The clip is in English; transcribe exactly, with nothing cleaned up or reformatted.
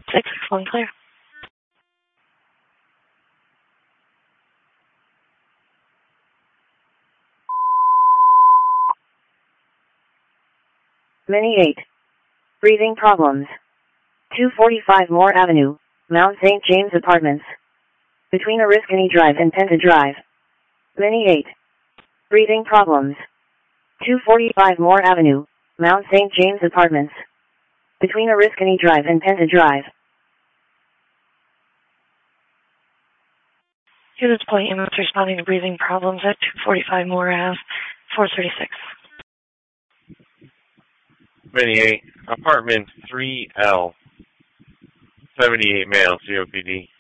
six, excellent, clear. Mini eight. Breathing problems. two forty-five Moore Avenue, Mount Saint James Apartments. Between Oriskany Drive and Penta Drive. Mini eight. Breathing problems. two forty-five Moore Avenue, Mount Saint James Apartments. Between Oriskany Drive and Penta Drive. Units point units responding to breathing problems at two forty-five Moore Ave, four thirty-six. Mini eight, apartment three L, seventy-eight male, C O P D.